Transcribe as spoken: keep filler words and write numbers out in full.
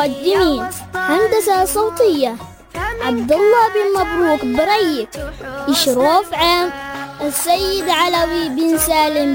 المقدمين هندسة صوتية عبد الله بن مبروك بريك. إشراف عام السيد علوي بن سالم